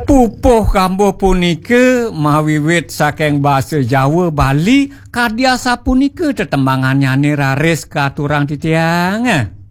Pupuh kambuh punika mawiwit saking basa Jawa Bali kadya sapunika tetembangan nyane raris katurang titiang.